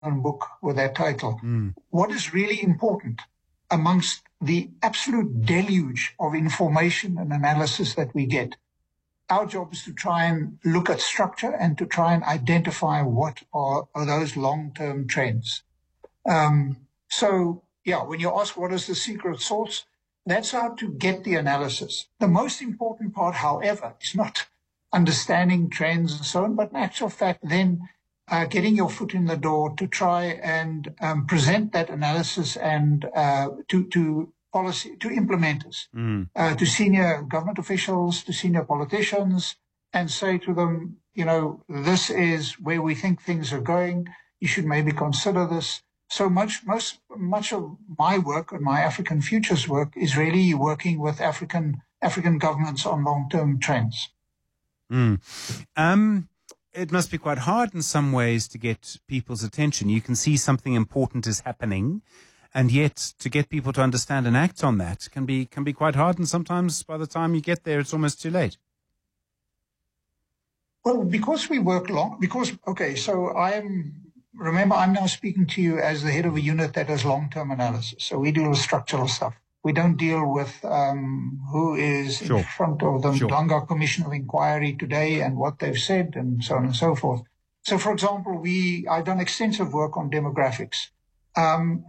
own book with that title. Mm. What is really important amongst the absolute deluge of information and analysis that we get? Our job is to try and look at structure and to try and identify what are those long-term trends. So, when you ask what is the secret sauce, that's how to get the analysis. The most important part, however, is not understanding trends and so on, but in actual fact, then getting your foot in the door to try and present that analysis and to policy, to implementers, to senior government officials, to senior politicians, and say to them, this is where we think things are going. You should maybe consider this. So much of my work and my African Futures work is really working with African governments on long-term trends. It must be quite hard in some ways to get people's attention. You can see something important is happening, and yet to get people to understand and act on that can be quite hard. And sometimes by the time you get there, it's almost too late. Well, because we work remember, I'm now speaking to you as the head of a unit that does long-term analysis. So we deal with structural stuff. We don't deal with who is in front of the Mdanga Commission of Inquiry today and what they've said and so on and so forth. So, for example, I've done extensive work on demographics. I'll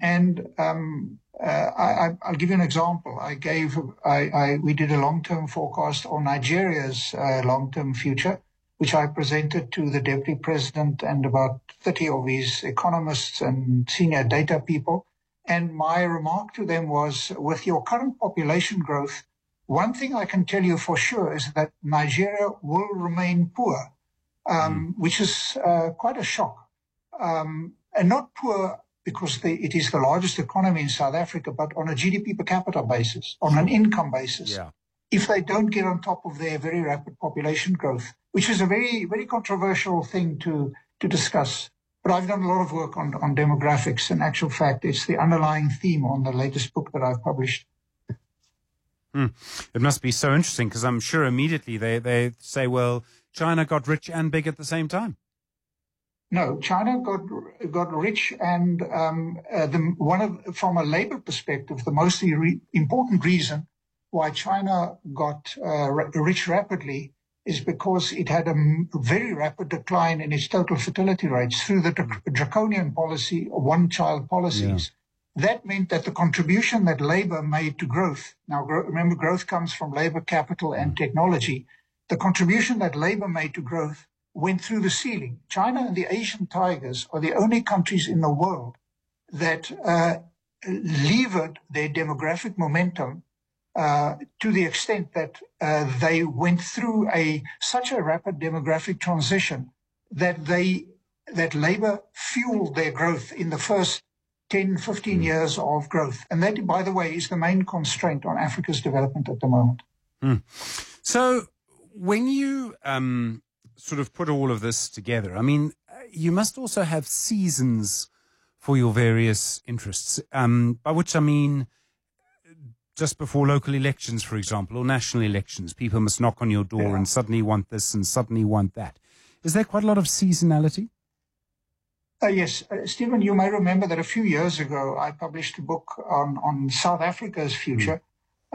give you an example. We did a long-term forecast on Nigeria's long-term future, which I presented to the Deputy President and about 30 of his economists and senior data people. And my remark to them was, with your current population growth, one thing I can tell you for sure is that Nigeria will remain poor, which is quite a shock. And not poor because it is the largest economy in South Africa, but on a GDP per capita basis, on an income basis. Yeah. If they don't get on top of their very rapid population growth, which is a very, very controversial thing to discuss. But I've done a lot of work on demographics. In actual fact, it's the underlying theme on the latest book that I've published. It must be so interesting because I'm sure immediately they say, well, China got rich and big at the same time. No, China got rich, and from a labor perspective, the most important reason why China got rich rapidly is because it had a very rapid decline in its total fertility rates through the draconian policy, one-child policies. Yeah. That meant that the contribution that labor made to growth, now remember, growth comes from labor, capital, and technology. The contribution that labor made to growth went through the ceiling. China and the Asian tigers are the only countries in the world that levered their demographic momentum to the extent that they went through such a rapid demographic transition that labor fueled their growth in the first 10, 15 years of growth. And that, by the way, is the main constraint on Africa's development at the moment. So when you sort of put all of this together, I mean, you must also have seasons for your various interests, by which I mean just before local elections, for example, or national elections, people must knock on your door and suddenly want this and suddenly want that. Is there quite a lot of seasonality? Yes. Stephen, you may remember that a few years ago, I published a book on South Africa's future,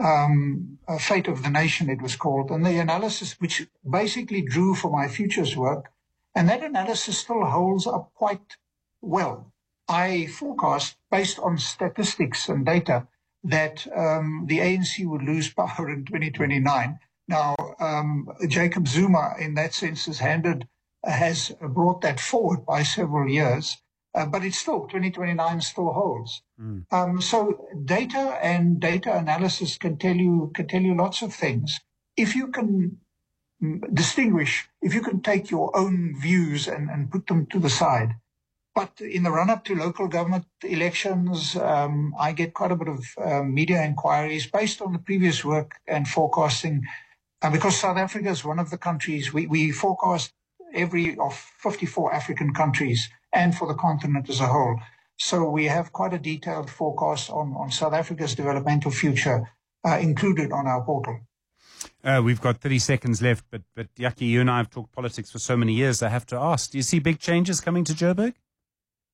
Fate of the Nation, it was called, and the analysis, which basically drew for my futures work, and that analysis still holds up quite well. I forecast, based on statistics and data, that the ANC would lose power in 2029. Now, Jacob Zuma, in that sense, has brought that forward by several years, but it's still, 2029 still holds. So data and data analysis can tell you lots of things. If you can distinguish, if you can take your own views and put them to the side. But in the run-up to local government elections, I get quite a bit of media inquiries based on the previous work and forecasting. Because South Africa is one of the countries, we forecast every of 54 African countries and for the continent as a whole. So we have quite a detailed forecast on South Africa's developmental future included on our portal. We've got 30 seconds left, but Yaki, you and I have talked politics for so many years, I have to ask, do you see big changes coming to Joburg?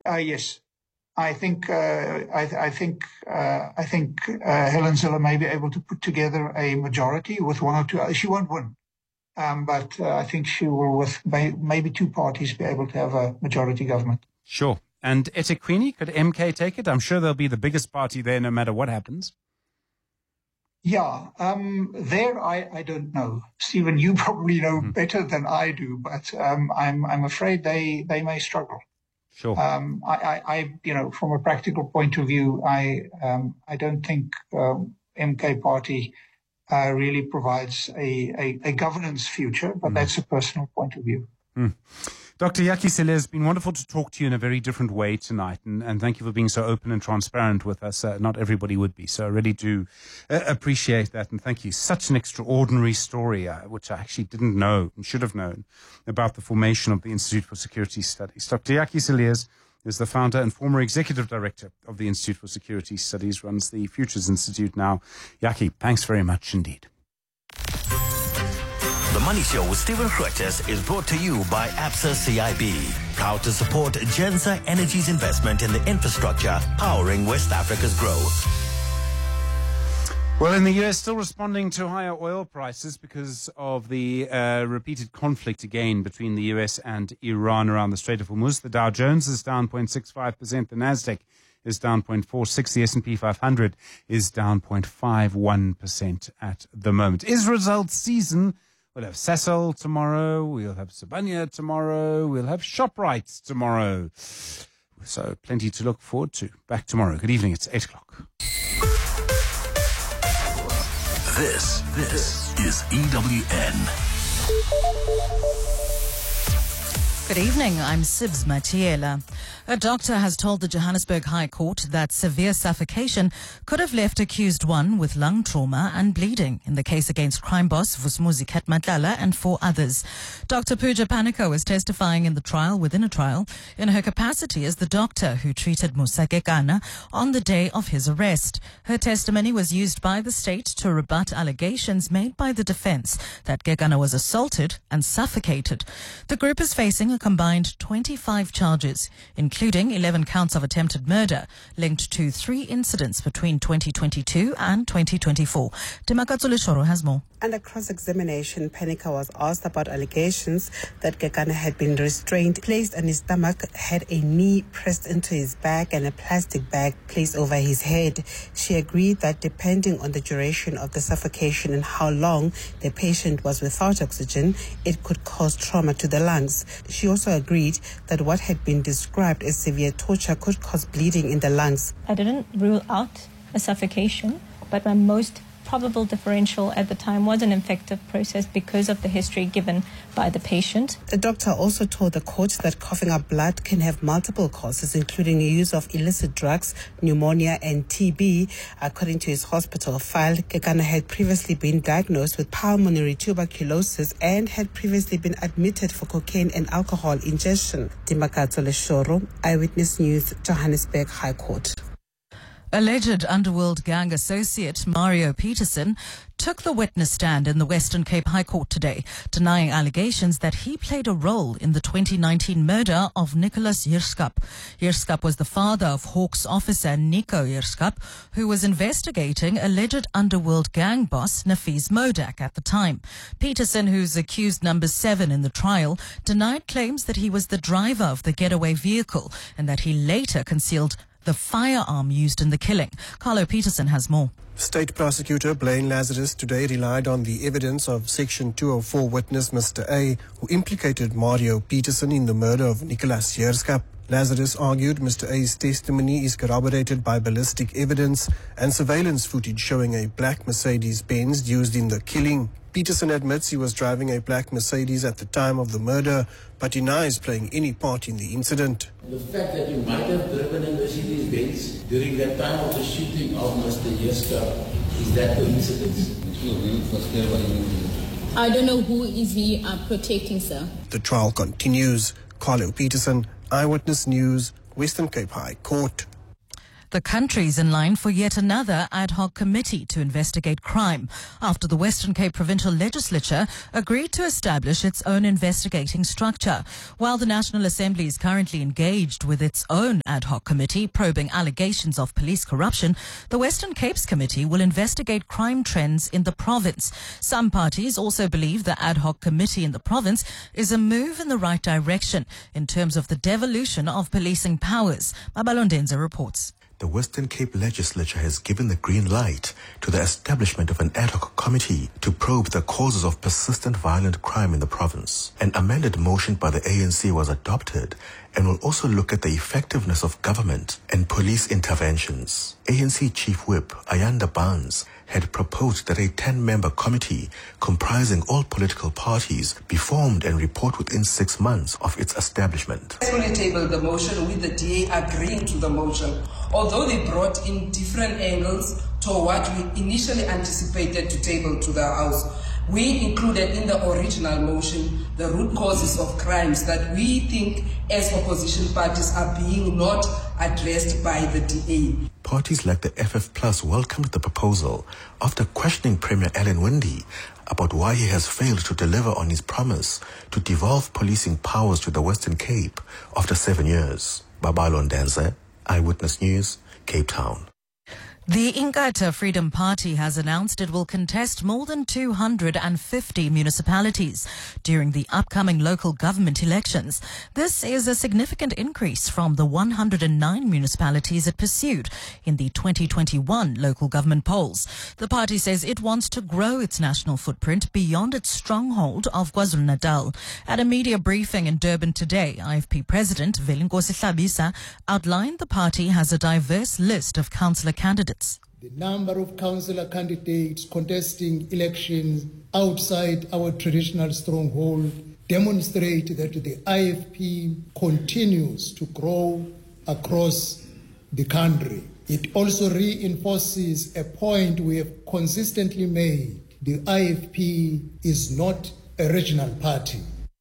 Yes. I think Helen Zille may be able to put together a majority with one or two. She won't win, but I think she will, with maybe two parties, be able to have a majority government. Sure. And eThekwini, could MK take it? I'm sure they'll be the biggest party there, no matter what happens. Yeah, there I don't know. Stephen, you probably know better than I do, but I'm afraid they may struggle. Sure. I from a practical point of view, I don't think MK Party really provides a governance future, but that's a personal point of view. Dr. Jakkie Cele, it's been wonderful to talk to you in a very different way tonight, and thank you for being so open and transparent with us. Not everybody would be, so I really do appreciate that, and thank you. Such an extraordinary story, which I actually didn't know and should have known, about the formation of the Institute for Security Studies. Dr. Jakkie Cele is the founder and former executive director of the Institute for Security Studies, runs the Futures Institute now. Jakkie, thanks very much indeed. The Money Show with Stephen Grootes is brought to you by Absa CIB, proud to support Genza Energy's investment in the infrastructure powering West Africa's growth. Well, in the US, still responding to higher oil prices because of the repeated conflict again between the US and Iran around the Strait of Hormuz. The Dow Jones is down 0.65%. The Nasdaq is down 0.46%. The S&P 500 is down 0.51% at the moment. Is results season? We'll have Sasol tomorrow. We'll have Sibanye tomorrow. We'll have ShopRite tomorrow. So plenty to look forward to. Back tomorrow. Good evening. It's 8 o'clock. This is EWN. Good evening, I'm Sibs Matiela. A doctor has told the Johannesburg High Court that severe suffocation could have left accused one with lung trauma and bleeding in the case against crime boss Vusumuzi Khetmatlala and 4 others. Dr. Pooja Paniko was testifying in the trial within a trial in her capacity as the doctor who treated Musa Kekana on the day of his arrest. Her testimony was used by the state to rebut allegations made by the defense that Kekana was assaulted and suffocated. The group is facing a combined 25 charges, including 11 counts of attempted murder linked to 3 incidents between 2022 and 2024. Timakatsule Shoro has more. Under cross-examination, Paniko was asked about allegations that Kekana had been restrained, placed on his stomach, had a knee pressed into his back and a plastic bag placed over his head. She agreed that depending on the duration of the suffocation and how long the patient was without oxygen, it could cause trauma to the lungs. She also agreed that what had been described as severe torture could cause bleeding in the lungs. I didn't rule out a suffocation, but my most probable differential at the time was an infective process because of the history given by the patient. The doctor also told the court that coughing up blood can have multiple causes, including the use of illicit drugs, pneumonia and TB. According to his hospital file, Kekana had previously been diagnosed with pulmonary tuberculosis and had previously been admitted for cocaine and alcohol ingestion. Timakatsole Shoro, Eyewitness News, Johannesburg High Court. Alleged underworld gang associate Mario Peterson took the witness stand in the Western Cape High Court today, denying allegations that he played a role in the 2019 murder of Nicholas Heerskap. Heerskap was the father of Hawks officer Nico Heerskap, who was investigating alleged underworld gang boss Nafees Modak at the time. Peterson, who's accused number 7 in the trial, denied claims that he was the driver of the getaway vehicle and that he later concealed the firearm used in the killing. Carlo Peterson has more. State Prosecutor Blaine Lazarus today relied on the evidence of Section 204 witness Mr. A, who implicated Mario Peterson in the murder of Nicholas Heerskap. Lazarus argued Mr. A's testimony is corroborated by ballistic evidence and surveillance footage showing a black Mercedes-Benz used in the killing. Peterson admits he was driving a black Mercedes at the time of the murder, but denies playing any part in the incident. The fact that you might have driven a Mercedes-Benz during that time of the shooting of Mr. Heerskap, is that coincidence? I don't know who is he protecting, sir. The trial continues. Carlo Peterson, Eyewitness News, Western Cape High Court. The country's in line for yet another ad hoc committee to investigate crime after the Western Cape Provincial Legislature agreed to establish its own investigating structure. While the National Assembly is currently engaged with its own ad hoc committee probing allegations of police corruption, the Western Cape's committee will investigate crime trends in the province. Some parties also believe the ad hoc committee in the province is a move in the right direction in terms of the devolution of policing powers. Mabalondenza reports. The Western Cape Legislature has given the green light to the establishment of an ad hoc committee to probe the causes of persistent violent crime in the province. An amended motion by the ANC was adopted and will also look at the effectiveness of government and police interventions. ANC Chief Whip Ayanda Barnes had proposed that a 10-member committee comprising all political parties be formed and report within 6 months of its establishment. I successfully tabled the motion with the DA agreeing to the motion, although they brought in different angles to what we initially anticipated to table to the House. We included in the original motion the root causes of crimes that we think as opposition parties are being not addressed by the DA. Parties like the FF Plus welcomed the proposal after questioning Premier Alan Winde about why he has failed to deliver on his promise to devolve policing powers to the Western Cape after 7 years. Babalondenza, Eyewitness News, Cape Town. The Inkatha Freedom Party has announced it will contest more than 250 municipalities during the upcoming local government elections. This is a significant increase from the 109 municipalities it pursued in the 2021 local government polls. The party says it wants to grow its national footprint beyond its stronghold of KwaZulu-Natal. At a media briefing in Durban today, IFP President Velinkosi Hlabisa outlined the party has a diverse list of councillor candidates. The number of councillor candidates contesting elections outside our traditional stronghold demonstrate that the IFP continues to grow across the country. It also reinforces a point we have consistently made. The IFP is not a regional party.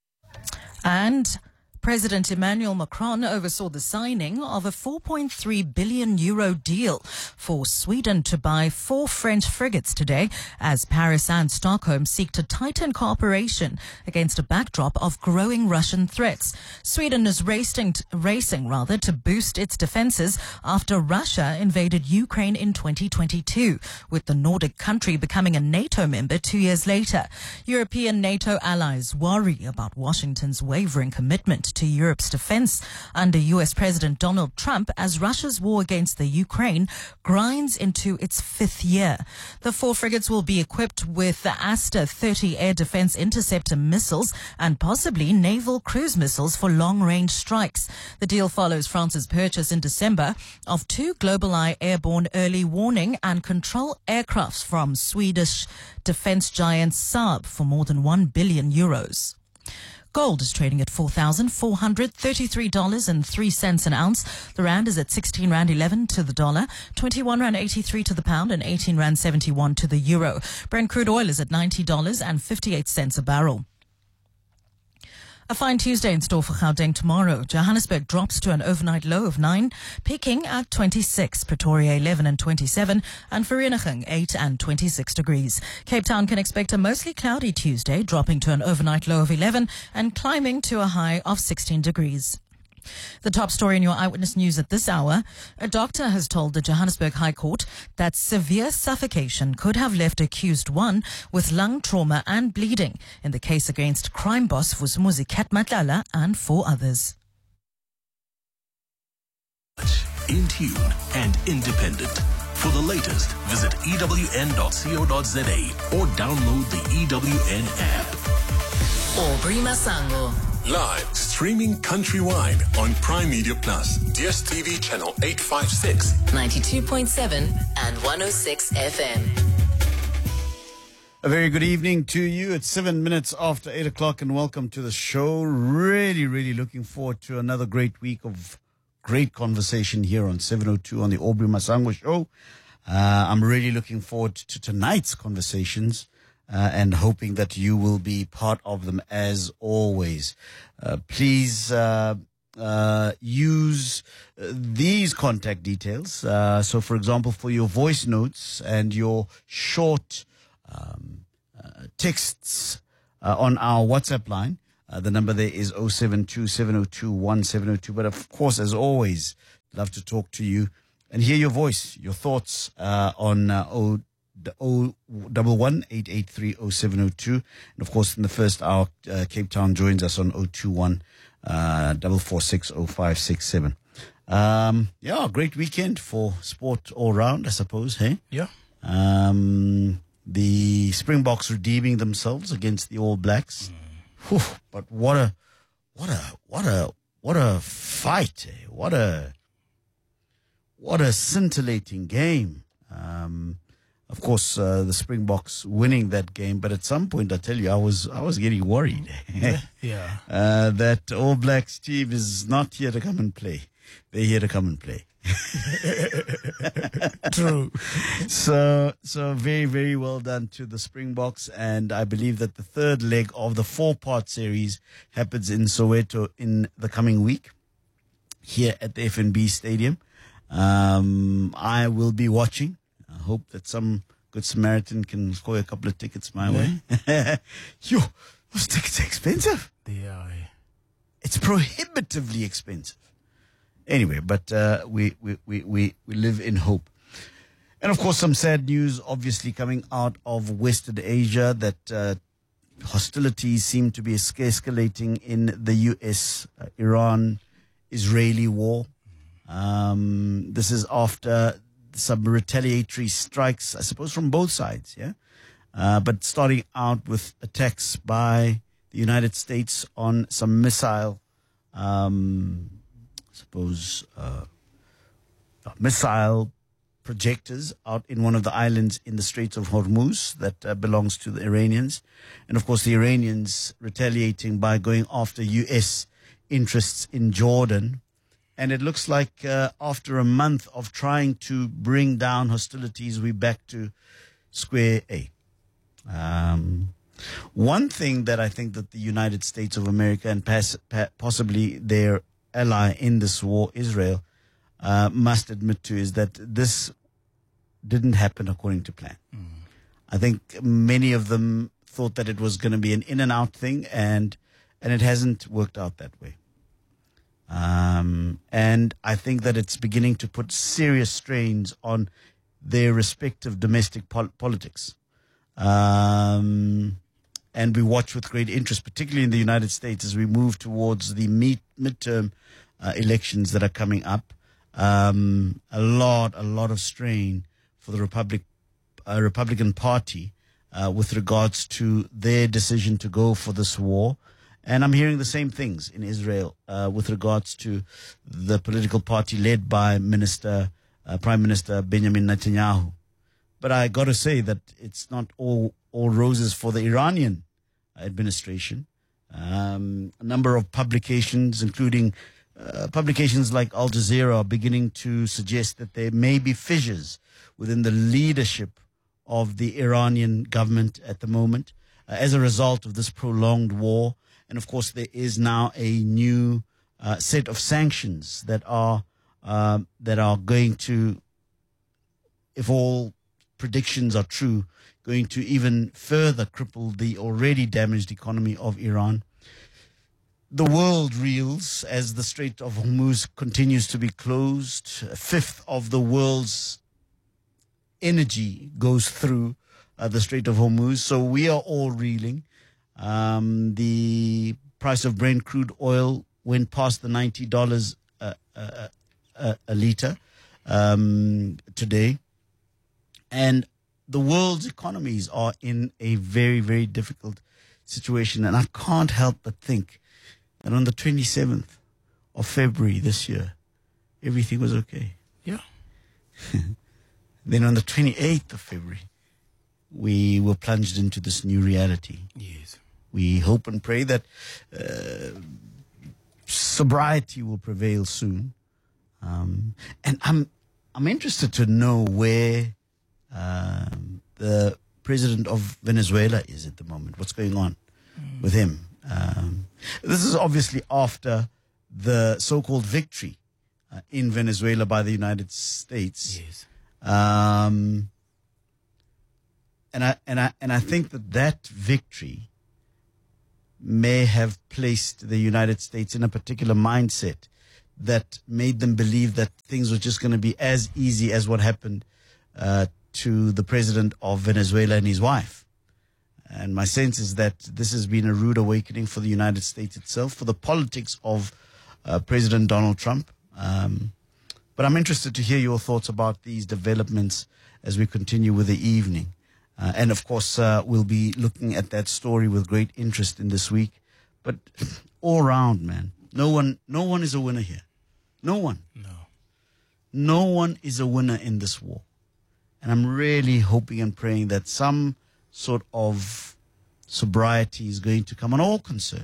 And President Emmanuel Macron oversaw the signing of a 4.3 billion euro deal for Sweden to buy 4 French frigates today as Paris and Stockholm seek to tighten cooperation against a backdrop of growing Russian threats. Sweden is racing to boost its defenses after Russia invaded Ukraine in 2022, with the Nordic country becoming a NATO member 2 years later. European NATO allies worry about Washington's wavering commitment to Europe's defense under US President Donald Trump as Russia's war against the Ukraine grinds into its 5th year. The 4 frigates will be equipped with the Aster 30 air defense interceptor missiles and possibly naval cruise missiles for long-range strikes. The deal follows France's purchase in December of 2 GlobalEye airborne early warning and control aircrafts from Swedish defense giant Saab for more than 1 billion euros. Gold is trading at $4,433.03 an ounce. The rand is at 16 rand 11 to the dollar, 21 rand 83 to the pound, and 18 rand 71 to the euro. Brent crude oil is at $90.58 a barrel. A fine Tuesday in store for Gauteng tomorrow. Johannesburg drops to an overnight low of 9, peaking at 26, Pretoria 11 and 27, and Vereeniging 8 and 26 degrees. Cape Town can expect a mostly cloudy Tuesday, dropping to an overnight low of 11 and climbing to a high of 16 degrees. The top story in your Eyewitness News at this hour: a doctor has told the Johannesburg High Court that severe suffocation could have left accused 1 with lung trauma and bleeding in the case against crime boss Vusumuzi Matlala and 4 others. In tune and independent. For the latest, visit ewn.co.za or download the EWN app. Aubrey Masango. Live streaming countrywide on Prime Media Plus, DSTV channel 856, 92.7 and 106 FM. A very good evening to you. It's 7 minutes after 8 o'clock and welcome to the show. Really looking forward to another great week of great conversation here on 702 on the Aubrey Masango Show. I'm really looking forward to tonight's conversations. And hoping that you will be part of them as always. Please use these contact details. So, for example, for your voice notes and your short texts on our WhatsApp line, the number there is 072-702-1702. But, of course, as always, love to talk to you and hear your voice, your thoughts on 011-883-0702. And, of course, in the first hour, Cape Town joins us on 021 4460567. Yeah, great weekend for sport all round, I suppose, hey? Yeah. The Springboks redeeming themselves against the All Blacks. Whew, but what a fight, eh? What a scintillating game. Of course, the Springboks winning that game, but at some point, I tell you, I was getting worried. Yeah. That All Blacks team is not here to come and play. They're here to come and play. True. So very, very well done to the Springboks, and I believe that the third leg of the 4-part series happens in Soweto in the coming week here at the FNB Stadium. I will be watching. I hope that some good Samaritan can score a couple of tickets my way. Yo, those tickets are expensive. They are. It's prohibitively expensive. Anyway, but we live in hope. And of course, some sad news obviously coming out of Western Asia, that hostilities seem to be escalating in the US, Iran-Israeli war. This is after some retaliatory strikes, I suppose, from both sides, yeah? But starting out with attacks by the United States on some missile, missile projectors out in one of the islands in the Straits of Hormuz that belongs to the Iranians. And of course, the Iranians retaliating by going after U.S. interests in Jordan. And it looks like after a month of trying to bring down hostilities, we're back to square A. One thing that I think that the United States of America and possibly their ally in this war, Israel, must admit to is that this didn't happen according to plan. I think many of them thought that it was going to be an in and out thing, and it hasn't worked out that way. And I think that it's beginning to put serious strains on their respective domestic politics. And we watch with great interest, particularly in the United States, as we move towards the midterm elections that are coming up. A lot of strain for the Republican Party with regards to their decision to go for this war. And I'm hearing the same things in Israel with regards to the political party led by Prime Minister Benjamin Netanyahu. But I got to say that it's not all roses for the Iranian administration. A number of publications, including publications like Al Jazeera, are beginning to suggest that there may be fissures within the leadership of the Iranian government at the moment as a result of this prolonged war. And of course, there is now a new set of sanctions that are going to, if all predictions are true, going to even further cripple the already damaged economy of Iran. The world reels as the Strait of Hormuz continues to be closed. A fifth of the world's energy goes through the Strait of Hormuz. So we are all reeling. The price of Brent crude oil went past the $90 a liter today. And the world's economies are in a very, very difficult situation. And I can't help but think that on the 27th of February this year, everything was okay. Yeah. Then on the 28th of February, we were plunged into this new reality. Yes. We hope and pray that sobriety will prevail soon. And I'm interested to know where the president of Venezuela is at the moment. What's going on with him? This is obviously after the so-called victory in Venezuela by the United States. Yes. And I think that victory may have placed the United States in a particular mindset that made them believe that things were just going to be as easy as what happened to the president of Venezuela and his wife. And my sense is that this has been a rude awakening for the United States itself, for the politics of President Donald Trump. But I'm interested to hear your thoughts about these developments as we continue with the evening. And of course, we'll be looking at that story with great interest in this week. But all around, man, no one is a winner here. No one. No one is a winner in this war. And I'm really hoping and praying that some sort of sobriety is going to come on all concerned,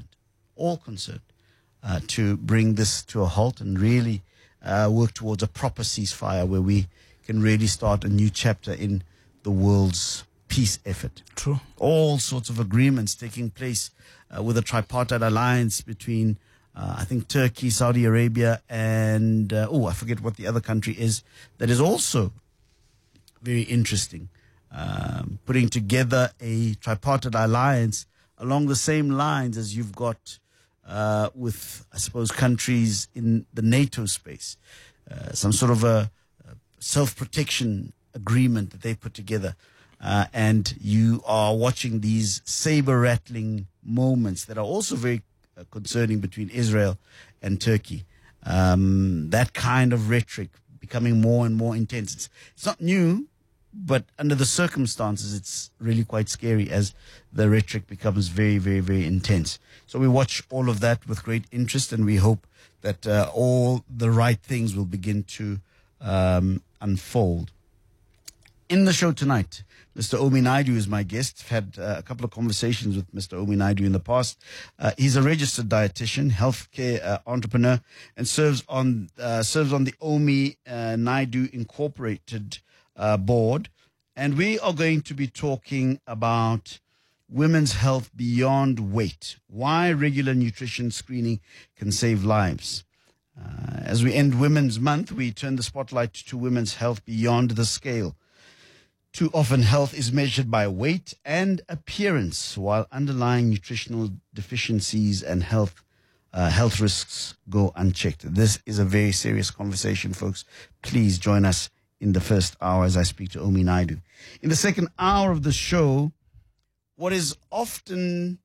to bring this to a halt and really work towards a proper ceasefire where we can really start a new chapter in the world's peace effort. True. All sorts of agreements taking place with a tripartite alliance between, I think, Turkey, Saudi Arabia, and, I forget what the other country is, that is also very interesting. Putting together a tripartite alliance along the same lines as you've got with, I suppose, countries in the NATO space. Some sort of a self-protection agreement that they put together. And you are watching these saber-rattling moments that are also very concerning between Israel and Turkey. That kind of rhetoric becoming more and more intense. It's not new, but under the circumstances, it's really quite scary as the rhetoric becomes very, very, very intense. So we watch all of that with great interest, and we hope that all the right things will begin to unfold. In the show tonight, Mr. Omi Naidu is my guest. I've had a couple of conversations with Mr. Omi Naidu in the past. He's a registered dietitian, healthcare entrepreneur, and serves on the Omi Naidu Incorporated board. And we are going to be talking about women's health beyond weight, why regular nutrition screening can save lives. As we end Women's Month, we turn the spotlight to women's health beyond the scale. Too often, health is measured by weight and appearance, while underlying nutritional deficiencies and health risks go unchecked. This is a very serious conversation, folks. Please join us in the first hour as I speak to Omi Naidu. In the second hour of the show, what is often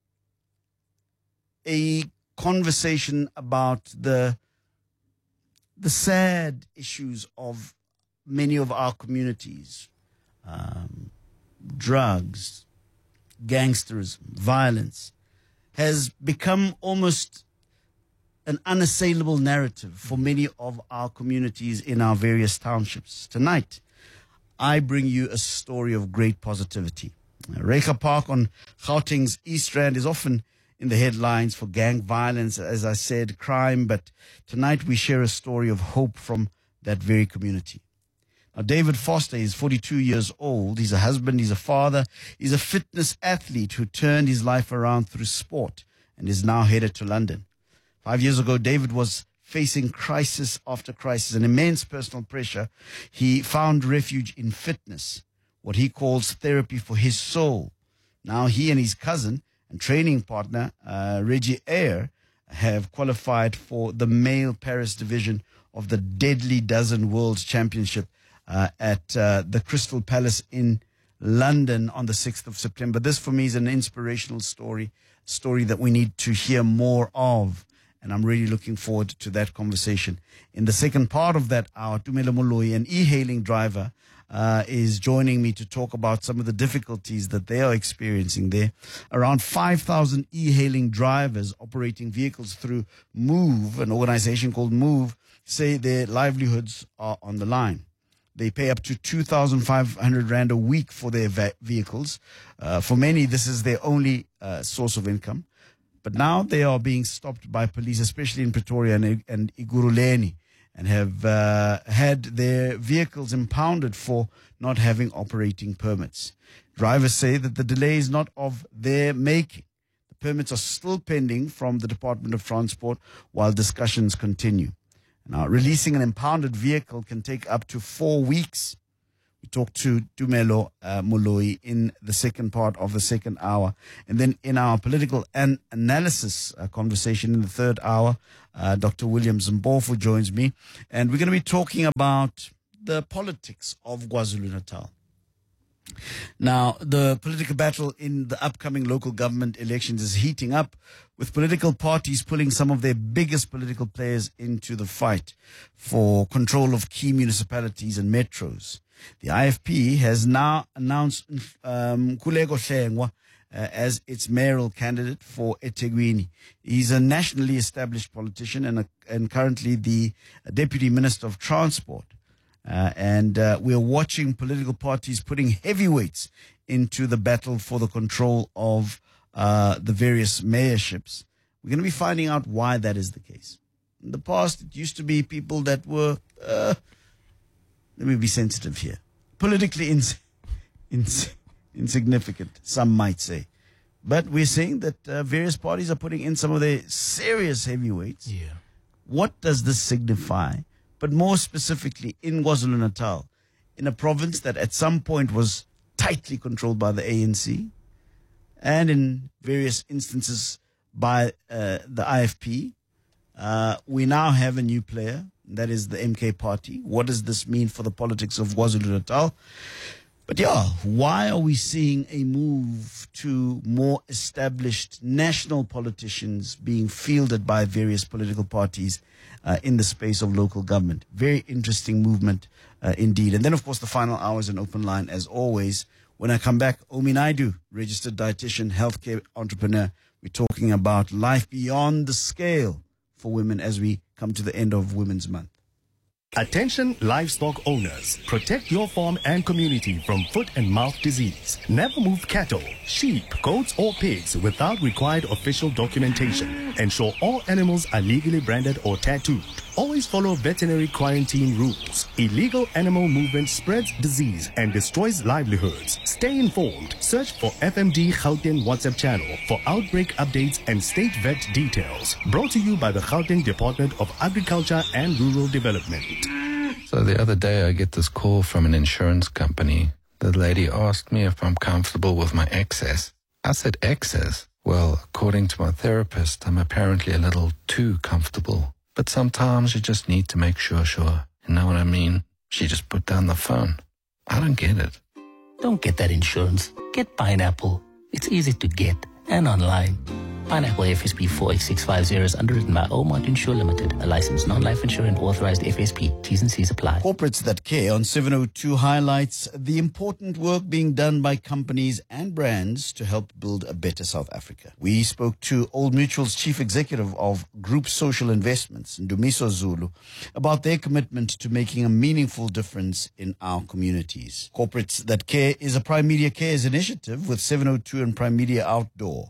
a conversation about the sad issues of many of our communities. Drugs, gangsterism, violence has become almost an unassailable narrative for many of our communities in our various townships. Tonight, I bring you a story of great positivity. Rekha Park on Gauteng's East Rand is often in the headlines for gang violence, as I said, crime, but tonight we share a story of hope from that very community. Now, David Foster is 42 years old. He's a husband, he's a father, he's a fitness athlete who turned his life around through sport and is now headed to London. 5 years ago, David was facing crisis after crisis and immense personal pressure. He found refuge in fitness, what he calls therapy for his soul. Now he and his cousin and training partner, Reggie Ayer, have qualified for the male Paris division of the Deadly Dozen World Championship at the Crystal Palace in London on the 6th of September. This, for me, is an inspirational story that we need to hear more of. And I'm really looking forward to that conversation. In the second part of that hour, Tumelo Moloi, an e-hailing driver, is joining me to talk about some of the difficulties that they are experiencing there. Around 5,000 e-hailing drivers operating vehicles through Move, an organization called Move, say their livelihoods are on the line. They pay up to 2,500 Rand a week for their vehicles. For many, this is their only source of income. But now they are being stopped by police, especially in Pretoria and Iguruleni, and have had their vehicles impounded for not having operating permits. Drivers say that the delay is not of their making. The Permits are still pending from the Department of Transport while discussions continue. Now, releasing an impounded vehicle can take up to 4 weeks. We talked to Tumelo Moloi in the second part of the second hour. And then in our political analysis conversation in the third hour, Dr. William Zimbofu joins me. And we're going to be talking about the politics of KwaZulu-Natal. Now, the political battle in the upcoming local government elections is heating up, with political parties pulling some of their biggest political players into the fight for control of key municipalities and metros. The IFP has now announced Khuleko Hlengwa as its mayoral candidate for eThekwini. He's a nationally established politician and currently the Deputy Minister of Transport. We're watching political parties putting heavyweights into the battle for the control of the various mayorships. We're going to be finding out why that is the case. In the past, it used to be people that were, let me be sensitive here, politically insignificant, some might say. But we're seeing that various parties are putting in some of their serious heavyweights. Yeah. What does this signify? But more specifically in KwaZulu-Natal, in a province that at some point was tightly controlled by the ANC, and in various instances by the IFP, we now have a new player, that is the MK party. What does this mean for the politics of KwaZulu-Natal? But yeah, why are we seeing a move to more established national politicians being fielded by various political parties in the space of local government? Very interesting movement indeed. And then, of course, the final hour is an open line as always. When I come back, Omi Naidu, registered dietitian, healthcare entrepreneur. We're talking about life beyond the scale for women as we come to the end of Women's Month. Attention livestock owners, protect your farm and community from foot and mouth disease. Never move cattle, sheep, goats or pigs without required official documentation. Ensure all animals are legally branded or tattooed. Always follow veterinary quarantine rules. Illegal animal movement spreads disease and destroys livelihoods. Stay informed. Search for FMD Gauteng WhatsApp channel for outbreak updates and state vet details. Brought to you by the Gauteng Department of Agriculture and Rural Development. So the other day I get this call from an insurance company. The lady asked me if I'm comfortable with my excess. I said, excess? Well, according to my therapist, I'm apparently a little too comfortable. But sometimes you just need to make sure. You know what I mean? She just put down the phone. I don't get it. Don't get that insurance. Get Pineapple. It's easy to get and online. Pineapple FSP 48650 is underwritten by Omont Insure Limited, a licensed non-life insurance authorized FSP. T's and C's apply. Corporates That Care on 702 highlights the important work being done by companies and brands to help build a better South Africa. We spoke to Old Mutual's Chief Executive of Group Social Investments, Ndumiso Zulu, about their commitment to making a meaningful difference in our communities. Corporates That Care is a Prime Media Cares initiative with 702 and Prime Media Outdoor.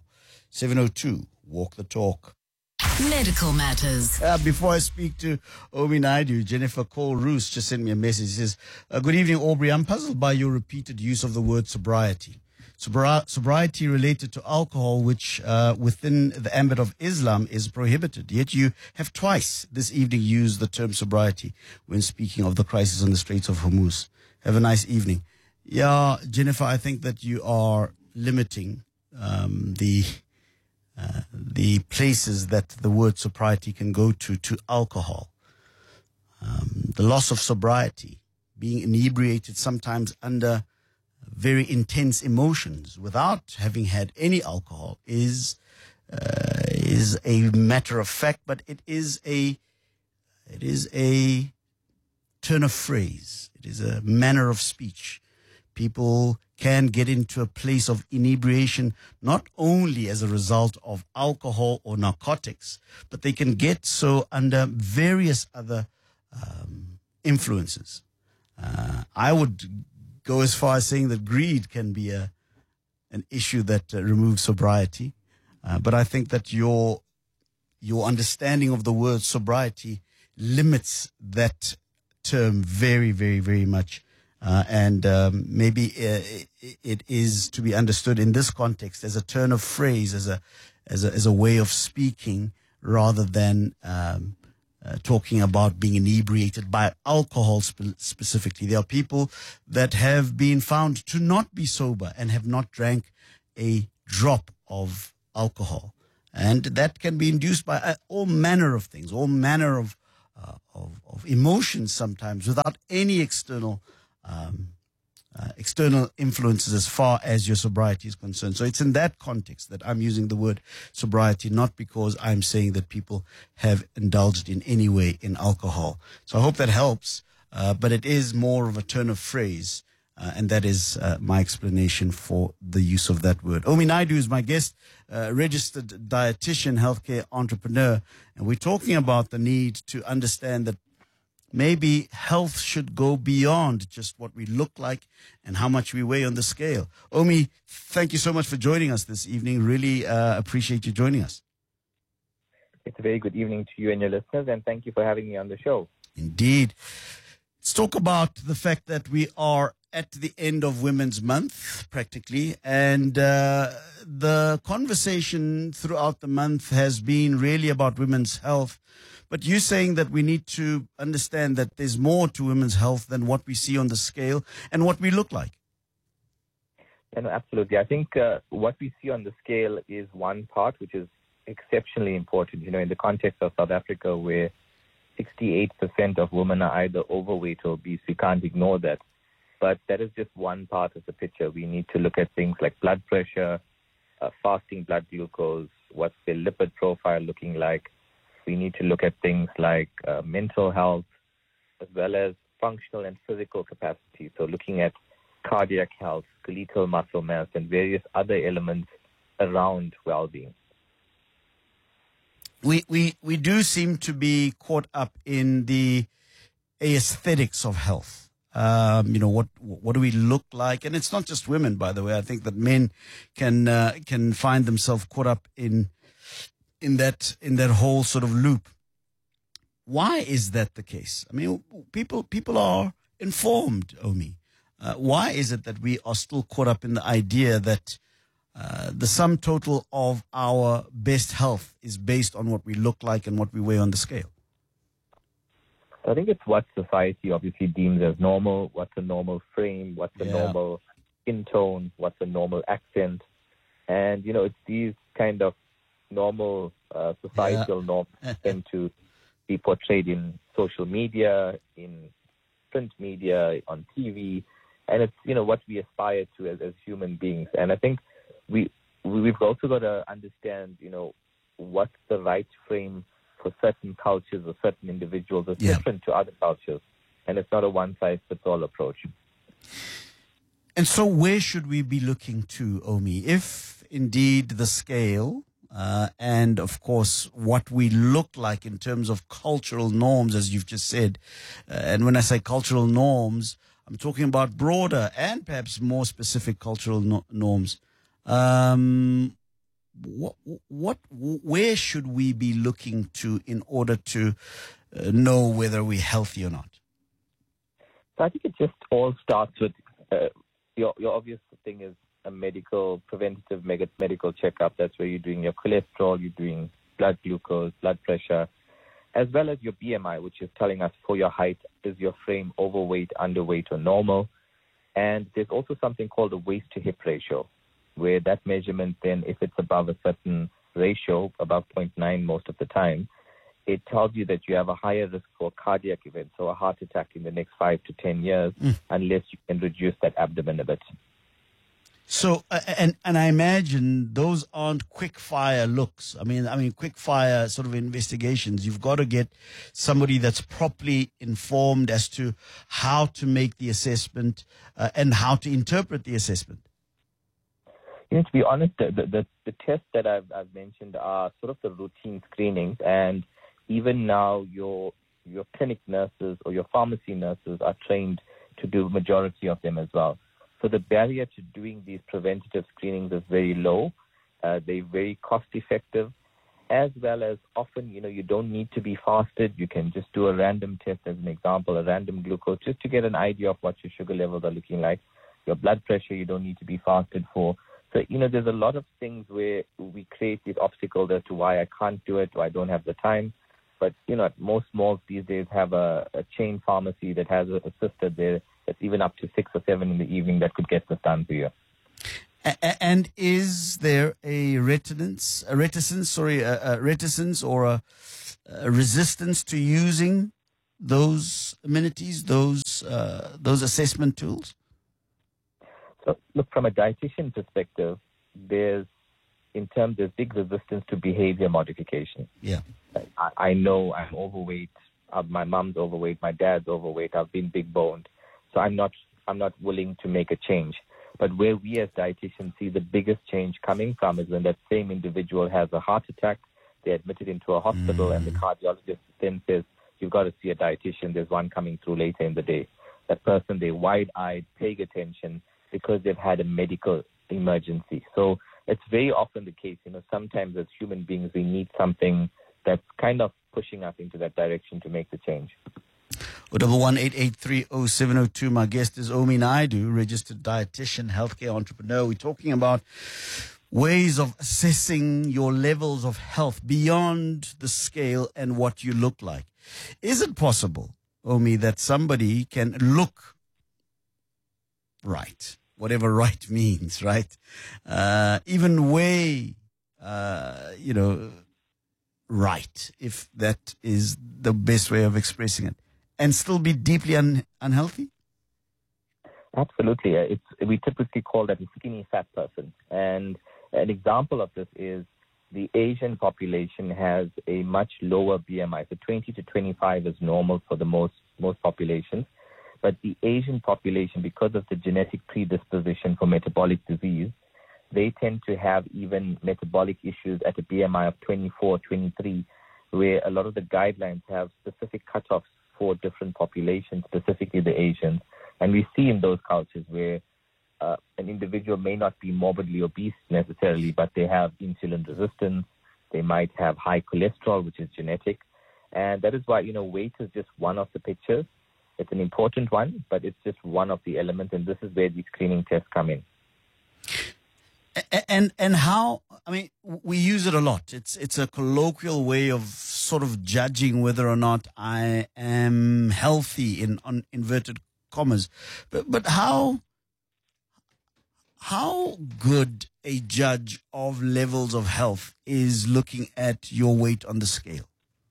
702, walk the talk. Medical matters. Before I speak to Omi Naidu, Jennifer Cole Roos just sent me a message. She says, good evening, Aubrey. I'm puzzled by your repeated use of the word sobriety. Sobriety related to alcohol, which within the ambit of Islam is prohibited. Yet you have twice this evening used the term sobriety when speaking of the crisis on the Straits of Hormuz. Have a nice evening. Yeah, Jennifer, I think that you are limiting the places that the word sobriety can go to alcohol. The loss of sobriety, being inebriated sometimes under very intense emotions without having had any alcohol is a matter of fact, but it is a turn of phrase. It is a manner of speech. People can get into a place of inebriation not only as a result of alcohol or narcotics, but they can get so under various other influences. I would go as far as saying that greed can be an issue that removes sobriety. But I think that your understanding of the word sobriety limits that term very, very, very much. Maybe it is to be understood in this context as a turn of phrase, as as a way of speaking rather than talking about being inebriated by alcohol specifically. There are people that have been found to not be sober and have not drank a drop of alcohol. And that can be induced by all manner of things, all manner of emotions sometimes without any external influences as far as your sobriety is concerned. So it's in that context that I'm using the word sobriety, not because I'm saying that people have indulged in any way in alcohol. So I hope that helps, but it is more of a turn of phrase, and that is my explanation for the use of that word. Omi Naidu is my guest, registered dietitian, healthcare entrepreneur, and we're talking about the need to understand that maybe health should go beyond just what we look like and how much we weigh on the scale. Omi, thank you so much for joining us this evening. Really appreciate you joining us. It's a very good evening to you and your listeners, and thank you for having me on the show. Indeed. Let's talk about the fact that we are at the end of Women's Month, practically, and the conversation throughout the month has been really about women's health. But you're saying that we need to understand that there's more to women's health than what we see on the scale and what we look like. Yeah, no, absolutely. I think what we see on the scale is one part, which is exceptionally important. In the context of South Africa, where 68% of women are either overweight or obese, we can't ignore that. But that is just one part of the picture. We need to look at things like blood pressure, fasting blood glucose, what's their lipid profile looking like. We need to look at things like mental health, as well as functional and physical capacity. So looking at cardiac health, skeletal muscle mass, and various other elements around well-being. We do seem to be caught up in the aesthetics of health. What do we look like? And it's not just women, by the way. I think that men can find themselves caught up in that whole sort of loop. Why is that the case? I mean, people are informed, Omi. Why is it that we are still caught up in the idea that the sum total of our best health is based on what we look like and what we weigh on the scale? I think it's what society obviously deems as normal. What's a normal frame? What's a normal skin tone? What's a normal accent? And, it's these kind of normal societal norms tend to be portrayed in social media, in print media, on TV, and it's what we aspire to as human beings. And I think we've also got to understand what's the right frame for certain cultures or certain individuals is different to other cultures, and it's not a one-size-fits-all approach. And so where should we be looking to, Omi, if indeed the scale and, of course, what we look like in terms of cultural norms, as you've just said, and when I say cultural norms, I'm talking about broader and perhaps more specific cultural norms. Where should we be looking to in order to know whether we're healthy or not? So I think it just all starts with your obvious thing is a preventative medical checkup. That's where you're doing your cholesterol, you're doing blood glucose, blood pressure, as well as your BMI, which is telling us for your height, is your frame overweight, underweight, or normal. And there's also something called a waist-to-hip ratio, where that measurement then, if it's above a certain ratio, above 0.9 most of the time, it tells you that you have a higher risk for cardiac events, so a heart attack in the next 5 to 10 years, unless you can reduce that abdomen a bit. So, and I imagine those aren't quick fire looks. I mean, quick fire sort of investigations. You've got to get somebody that's properly informed as to how to make the assessment and how to interpret the assessment. To be honest, the tests that I've mentioned are sort of the routine screenings, and even now your clinic nurses or your pharmacy nurses are trained to do majority of them as well. So the barrier to doing these preventative screenings is very low. They're very cost effective, as well as often, you don't need to be fasted. You can just do a random test, as an example, a random glucose, just to get an idea of what your sugar levels are looking like. Your blood pressure, you don't need to be fasted for. So, there's a lot of things where we create these obstacles as to why I can't do it or I don't have the time. But, most malls these days have a chain pharmacy that has a sister there that's even up to 6 or 7 in the evening that could get this done for you. And is there a reticence or a resistance to using those amenities, those assessment tools? So, look, from a dietitian perspective, there's big resistance to behavior modification. Yeah. I know I'm overweight. My mom's overweight. My dad's overweight. I've been big boned. So I'm not willing to make a change. But where we as dietitians see the biggest change coming from is when that same individual has a heart attack, they're admitted into a hospital, and the cardiologist then says, you've got to see a dietitian. There's one coming through later in the day. That person, they're wide-eyed, paying attention because they've had a medical emergency. So it's very often the case, sometimes as human beings, we need something that's kind of pushing us into that direction to make the change. 011-883-0702. My guest is Omi Naidu, registered dietitian, healthcare entrepreneur. We're talking about ways of assessing your levels of health beyond the scale and what you look like. Is it possible, Omi, that somebody can look right, whatever right means, right? Even weigh, right, if that is the best way of expressing it, and still be deeply unhealthy? Absolutely. We typically call that a skinny fat person. And an example of this is the Asian population has a much lower BMI. So 20 to 25 is normal for the most populations. But the Asian population, because of the genetic predisposition for metabolic disease, they tend to have even metabolic issues at a BMI of 24, 23, where a lot of the guidelines have specific cutoffs for different populations, specifically the Asians. And we see in those cultures where an individual may not be morbidly obese necessarily, but they have insulin resistance, they might have high cholesterol, which is genetic. And that is why, weight is just one of the pictures. It's an important one, but it's just one of the elements, and this is where these screening tests come in. And how, we use it a lot. It's a colloquial way of sort of judging whether or not I am healthy in inverted commas. But how good a judge of levels of health is looking at your weight on the scale?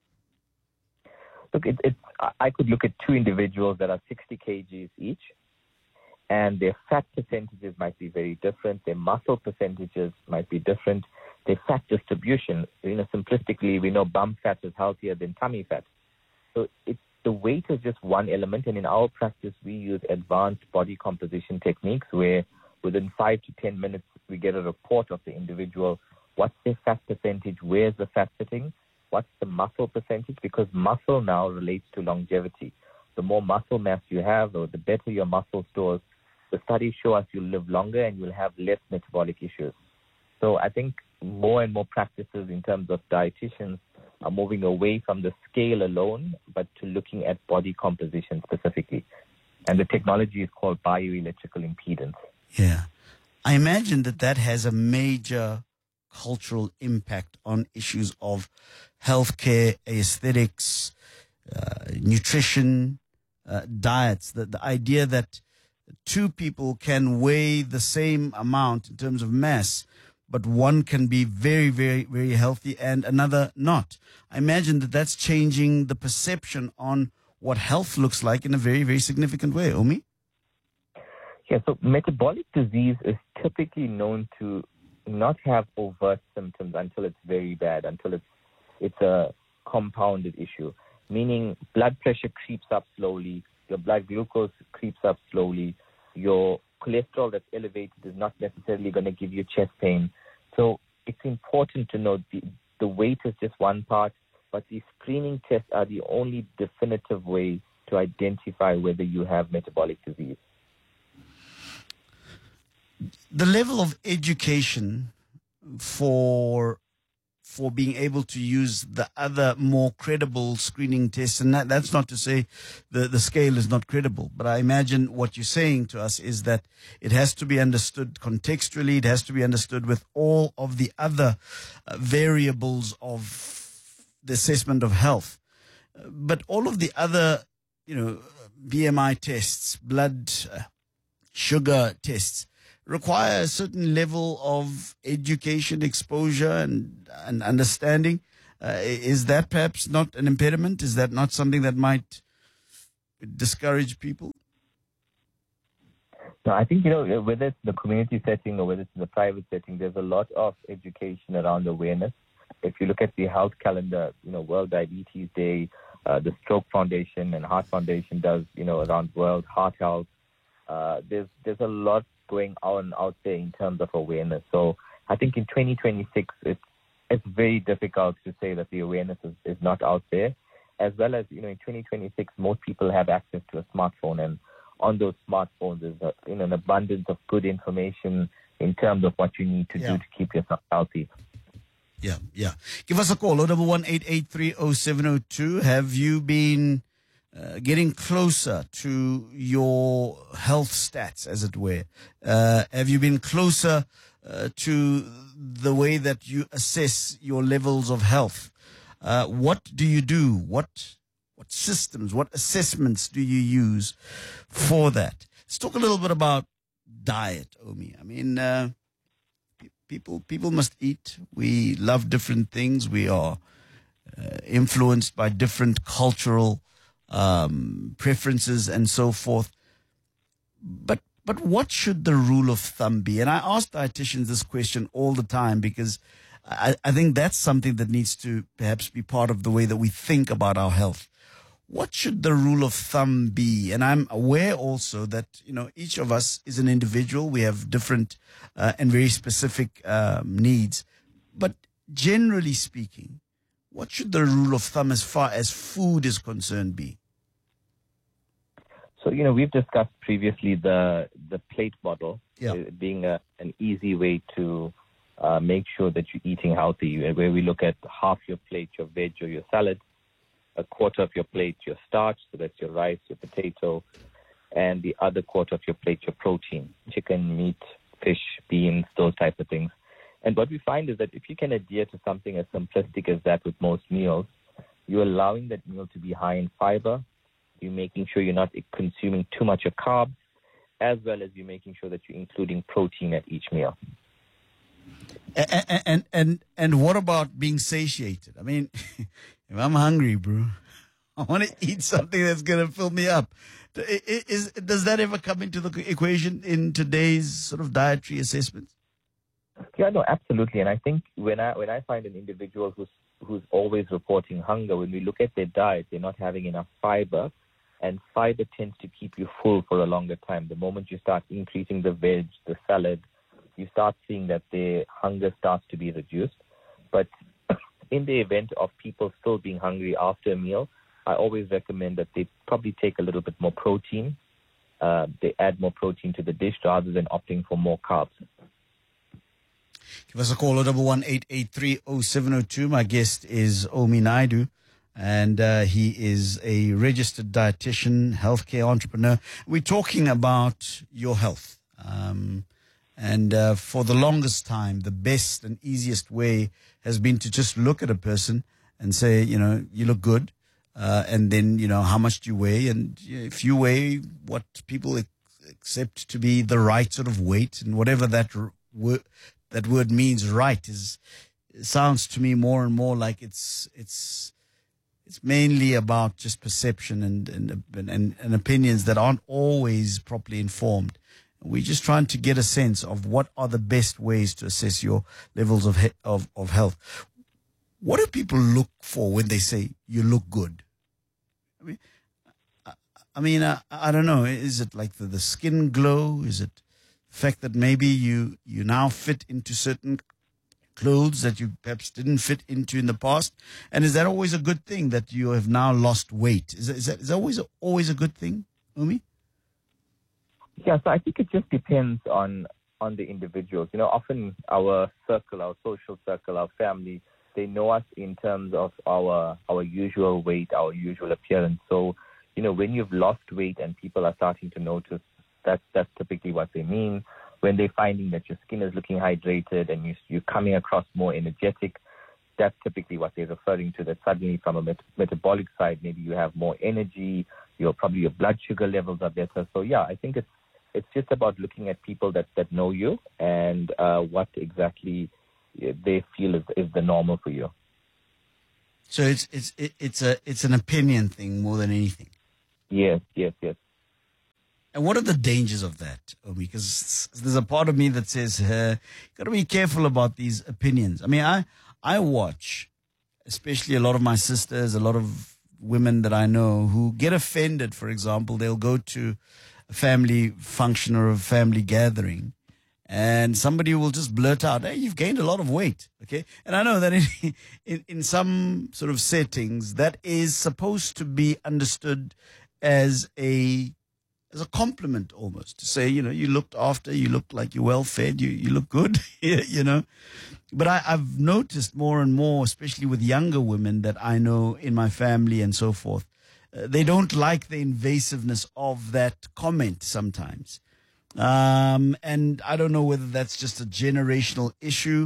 Look, I could look at two individuals that are 60 kgs each, and their fat percentages might be very different. Their muscle percentages might be different. Their fat distribution, simplistically, we know bum fat is healthier than tummy fat. So the weight is just one element, and in our practice, we use advanced body composition techniques where within 5 to 10 minutes, we get a report of the individual. What's their fat percentage? Where's the fat sitting? What's the muscle percentage? Because muscle now relates to longevity. The more muscle mass you have, or the better your muscle stores, the studies show us you'll live longer and you'll have less metabolic issues. So I think more and more practices in terms of dietitians are moving away from the scale alone, but to looking at body composition specifically. And the technology is called bioelectrical impedance. Yeah. I imagine that has a major cultural impact on issues of healthcare, aesthetics, nutrition, diets. The idea that two people can weigh the same amount in terms of mass, but one can be very, very, very healthy and another not. I imagine that's changing the perception on what health looks like in a very, very significant way. Omi? Yeah, so metabolic disease is typically known to not have overt symptoms until it's very bad, until it's a compounded issue, meaning blood pressure creeps up slowly, your blood glucose creeps up slowly, your cholesterol that's elevated is not necessarily going to give you chest pain. So it's important to know the weight is just one part, but these screening tests are the only definitive way to identify whether you have metabolic disease. The level of education for for being able to use the other more credible screening tests. And that's not to say the scale is not credible, but I imagine what you're saying to us is that it has to be understood contextually. It has to be understood with all of the other variables of the assessment of health. But all of the other, BMI tests, blood sugar tests, require a certain level of education, exposure, and understanding. Is that perhaps not an impediment? Is that not something that might discourage people? No, I think, whether it's the community setting or whether it's in the private setting, there's a lot of education around awareness. If you look at the health calendar, World Diabetes Day, the Stroke Foundation and Heart Foundation does, around World Heart Health. There's a lot going on out there in terms of awareness. So I think in 2026, it's very difficult to say that the awareness is not out there. As well as, in 2026, most people have access to a smartphone, and on those smartphones is an abundance of good information in terms of what you need to do to keep yourself healthy. Yeah. Give us a call, 011-883-0702. Have you been getting closer to your health stats, as it were? Have you been closer to the way that you assess your levels of health? What do you do? What systems, what assessments do you use for that? Let's talk a little bit about diet, Omi. I mean, people must eat. We love different things. We are influenced by different cultural preferences and so forth. But what should the rule of thumb be? And I ask dietitians this question all the time because I think that's something that needs to perhaps be part of the way that we think about our health. What should the rule of thumb be? And I'm aware also that, each of us is an individual. We have different and very specific needs. But generally speaking, what should the rule of thumb as far as food is concerned be? So, we've discussed previously the plate model being an easy way to make sure that you're eating healthy, where we look at half your plate, your veg or your salad, a quarter of your plate, your starch, so that's your rice, your potato, and the other quarter of your plate, your protein, chicken, meat, fish, beans, those type of things. And what we find is that if you can adhere to something as simplistic as that with most meals, you're allowing that meal to be high in fiber, you're making sure you're not consuming too much of carbs, as well as you're making sure that you're including protein at each meal. And what about being satiated? I mean, if I'm hungry, bro, I want to eat something that's going to fill me up. Does that ever come into the equation in today's sort of dietary assessments? Yeah, no, absolutely. And I think when I find an individual who's always reporting hunger, when we look at their diet, they're not having enough fiber, and fiber tends to keep you full for a longer time. The moment you start increasing the veg, the salad, you start seeing that their hunger starts to be reduced. But in the event of people still being hungry after a meal, I always recommend that they probably take a little bit more protein. They add more protein to the dish rather than opting for more carbs. Give us a call, 011-883-0702. My guest is Omi Naidu, and he is a registered dietitian, healthcare entrepreneur. We're talking about your health. And for the longest time, the best and easiest way has been to just look at a person and say, you look good. And then, how much do you weigh? And if you weigh what people accept to be the right sort of weight, and whatever that word means, right, sounds to me more and more like it's mainly about just perception and opinions that aren't always properly informed. We're just trying to get a sense of what are the best ways to assess your levels of health. What do people look for when they say you look good? I don't know. Is it like the skin glow? Is it the fact that maybe you now fit into certain clothes that you perhaps didn't fit into in the past? And is that always a good thing that you have now lost weight? Is that always a good thing, Omi? Yeah, so I think it just depends on the individuals. Often our circle, our social circle, our family, they know us in terms of our usual weight, our usual appearance. So, when you've lost weight and people are starting to notice, that's typically what they mean. When they're finding that your skin is looking hydrated and you're coming across more energetic, that's typically what they're referring to, that suddenly from a metabolic side, maybe you have more energy, your blood sugar levels are better. So yeah, I think it's just about looking at people that know you and what exactly they feel is the normal for you. So it's an opinion thing more than anything. Yes. And what are the dangers of that, Omi? Because there's a part of me that says, got to be careful about these opinions. I mean, I watch, especially a lot of my sisters, a lot of women that I know who get offended. For example, they'll go to a family function or a family gathering, and somebody will just blurt out, "Hey, you've gained a lot of weight." Okay, and I know that in some sort of settings that is supposed to be understood as a compliment, almost, to say, you looked after, you look like you're well fed, you look good, But I've noticed more and more, especially with younger women that I know in my family and so forth, they don't like the invasiveness of that comment sometimes. And I don't know whether that's just a generational issue,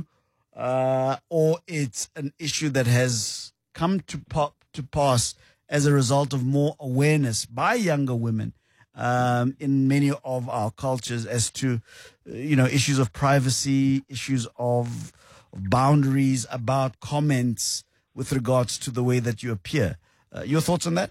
or it's an issue that has come to pass as a result of more awareness by younger women in many of our cultures as to, issues of privacy, issues of boundaries about comments with regards to the way that you appear. Your thoughts on that?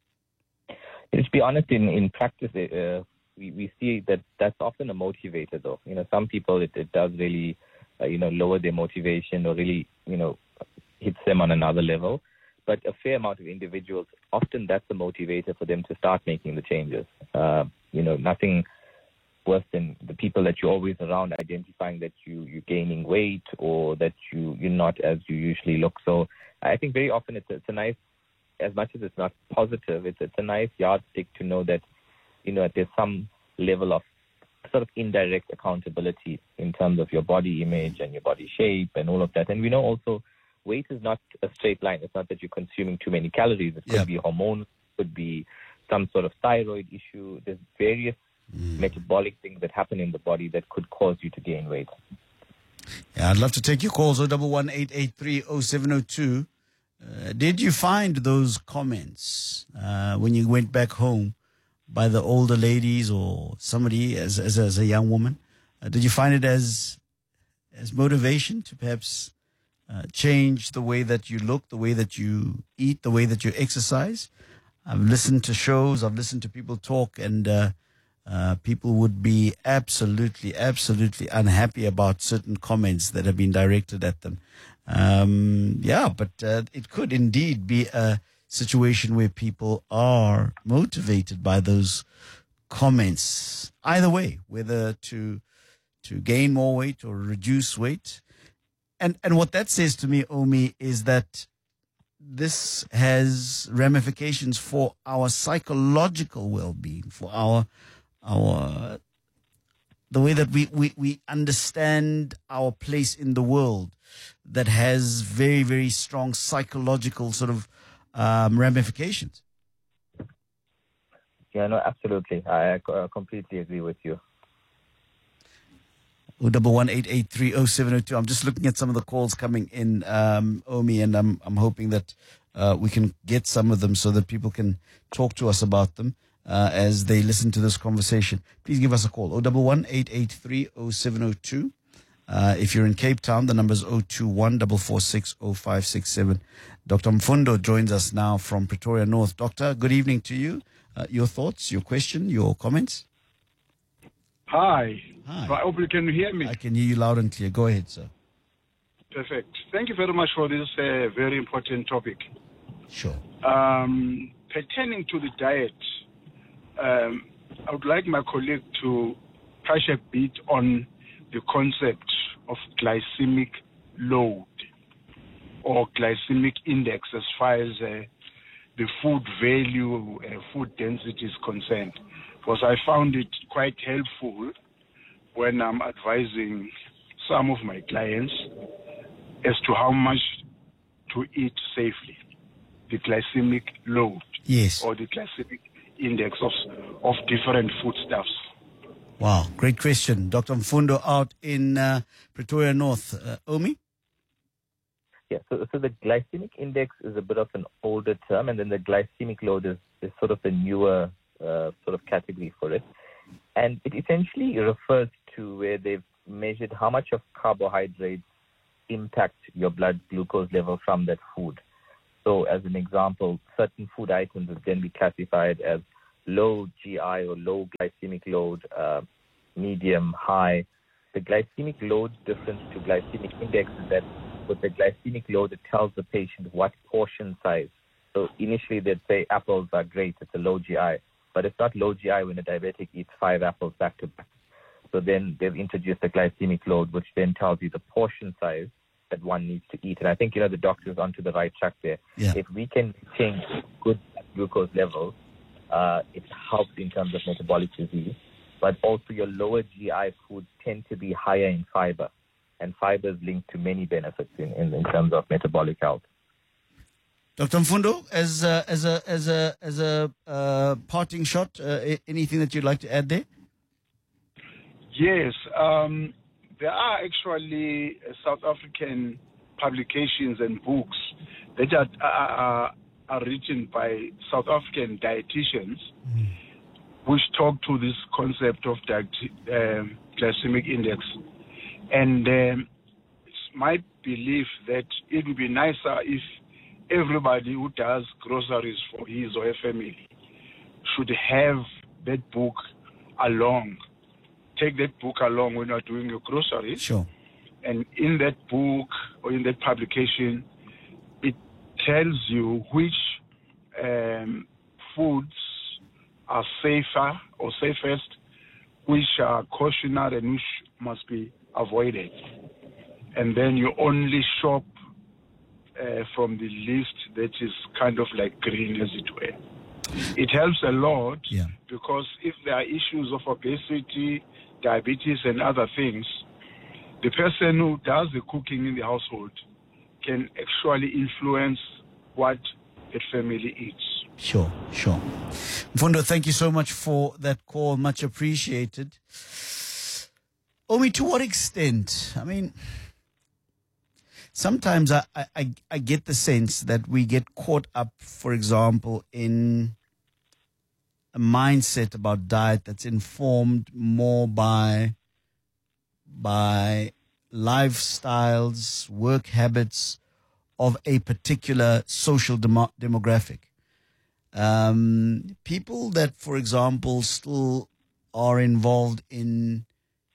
To be honest, in practice, we see that that's often a motivator, though. Some people, it does really, lower their motivation or really, hits them on another level. But a fair amount of individuals, often that's the motivator for them to start making the changes. Nothing worse than the people that you're always around identifying that you're gaining weight or that you're not as you usually look. So I think very often it's a nice, as much as it's not positive, it's a nice yardstick to know that, there's some level of sort of indirect accountability in terms of your body image and your body shape and all of that. And we know also weight is not a straight line. It's not that you're consuming too many calories. It could be hormones, it could be some sort of thyroid issue. There's various metabolic things that happen in the body that could cause you to gain weight. Yeah, I'd love to take your calls, 011-883-0702. Did you find those comments when you went back home by the older ladies or somebody as a young woman? Did you find it as motivation to perhaps change the way that you look, the way that you eat, the way that you exercise? I've listened to shows, I've listened to people talk, and people would be absolutely unhappy about certain comments that have been directed at them. But it could indeed be a situation where people are motivated by those comments, either way, whether to gain more weight or reduce weight. And what that says to me, Omi, is that this has ramifications for our psychological well-being, for our the way that we understand our place in the world, that has very, very strong psychological sort of ramifications. Yeah, no, absolutely. I completely agree with you. 011-883-0702. I'm just looking at some of the calls coming in, Omi, and I'm hoping that we can get some of them so that people can talk to us about them as they listen to this conversation. Please give us a call, 011-883-0702. If you're in Cape Town, the number is 021-446-0567. Dr. Mfundo joins us now from Pretoria North. Doctor, good evening to you. Your thoughts, your question, your comments? Hi. I hope you can hear me. I can hear you loud and clear. Go ahead, sir. Perfect. Thank you very much for this very important topic. Sure. Pertaining to the diet, I would like my colleague to touch a bit on the concept of glycemic load or glycemic index as far as the food value, food density is concerned. Because I found it quite helpful when I'm advising some of my clients as to how much to eat safely? The glycemic load, yes, or the glycemic index of different foodstuffs. Wow, great question. Dr. Mfundo out in Pretoria North. Omi? Yeah, so the glycemic index is a bit of an older term, and then the glycemic load is sort of a newer sort of category for it. And it essentially refers to where they've measured how much of carbohydrates impact your blood glucose level from that food. So as an example, certain food items would then be classified as low GI or low glycemic load, medium, high. The glycemic load difference to glycemic index is that with the glycemic load, it tells the patient what portion size. So initially they'd say apples are great, it's a low GI, but it's not low GI when a diabetic eats 5 apples back to back. So then they've introduced the glycemic load, which then tells you the portion size that one needs to eat. And I think, the doctor's onto the right track there. Yeah. If we can change good glucose levels, it helps in terms of metabolic disease. But also your lower GI foods tend to be higher in fiber. And fiber is linked to many benefits in terms of metabolic health. Dr. Mfundo, as a parting shot, anything that you'd like to add there? Yes, there are actually South African publications and books that are written by South African dietitians, which talk to this concept of glycemic index. And it's my belief that it would be nicer if everybody who does groceries for his or her family should have that book along. Take that book along when you're doing your groceries. Sure. And in that book or in that publication, it tells you which foods are safer or safest, which are cautionary and which must be avoided. And then you only shop from the list that is kind of like green, as it were. It helps a lot because if there are issues of obesity, diabetes, and other things, the person who does the cooking in the household can actually influence what the family eats. Sure. Mfundo, thank you so much for that call. Much appreciated. Omi, to what extent? I mean, sometimes I get the sense that we get caught up, for example, in a mindset about diet that's informed more by lifestyles, work habits of a particular social demographic. People that, for example, still are involved in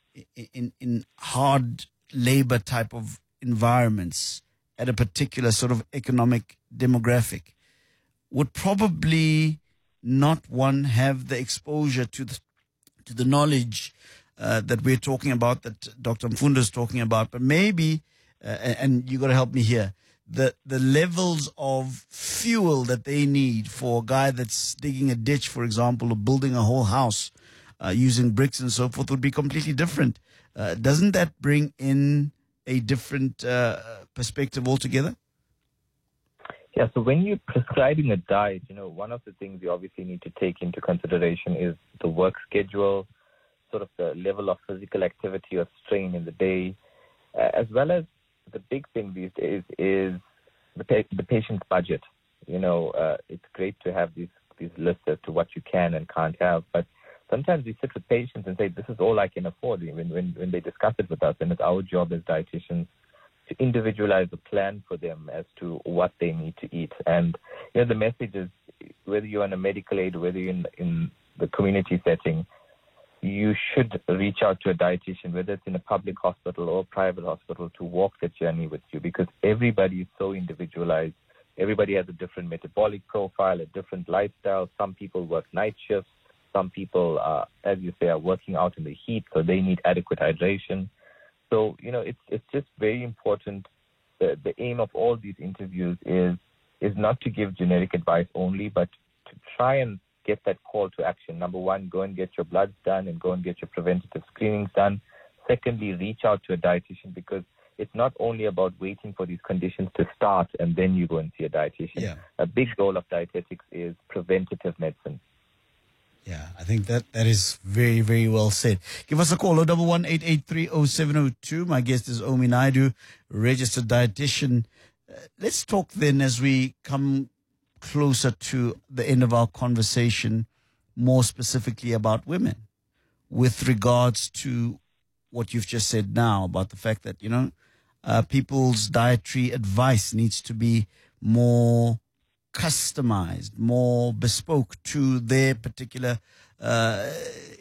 hard labor type of environments at a particular sort of economic demographic would probably not have the exposure to the knowledge that we're talking about, that Dr. Mfundo is talking about, but maybe, and you got to help me here, the levels of fuel that they need for a guy that's digging a ditch, for example, or building a whole house using bricks and so forth would be completely different. Doesn't that bring in a different perspective altogether? Yeah, so when you're prescribing a diet, one of the things you obviously need to take into consideration is the work schedule, sort of the level of physical activity or strain in the day, as well as the big thing these days is the patient's budget. It's great to have these lists as to what you can and can't have, but sometimes we sit with patients and say, this is all I can afford when they discuss it with us, and it's our job as dietitians to individualize a plan for them as to what they need to eat. And the message is, whether you're on a medical aid or whether you're in the community setting, you should reach out to a dietitian, whether it's in a public hospital or a private hospital, to walk the journey with you, because everybody is so individualized. Everybody has a different metabolic profile, a different lifestyle. Some people work night shifts. Some people, as you say, are working out in the heat, so they need adequate hydration. So, it's just very important. The aim of all these interviews is not to give generic advice only, but to try and get that call to action. Number one, go and get your bloods done and go and get your preventative screenings done. Secondly, reach out to a dietitian, because it's not only about waiting for these conditions to start and then you go and see a dietitian. Yeah. A big goal of dietetics is preventative medicine. Yeah, I think that is very, very well said. Give us a call, 011-883-0702. My guest is Omi Naidu, registered dietitian. Let's talk then as we come closer to the end of our conversation, more specifically about women, with regards to what you've just said now about the fact that, people's dietary advice needs to be more customized, more bespoke to their particular